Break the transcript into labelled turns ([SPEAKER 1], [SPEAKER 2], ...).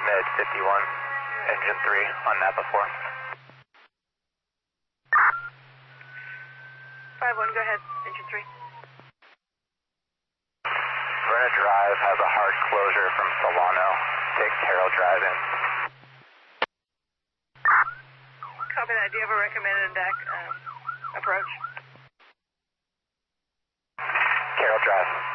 [SPEAKER 1] Med 51, engine 3 on Napa 4.
[SPEAKER 2] 5-1, go ahead, engine 3.
[SPEAKER 1] Verna Drive has a hard closure from Solano. Take Terrell Drive in.
[SPEAKER 2] Copy that. Do you have a recommended approach?
[SPEAKER 1] Terrell Drive.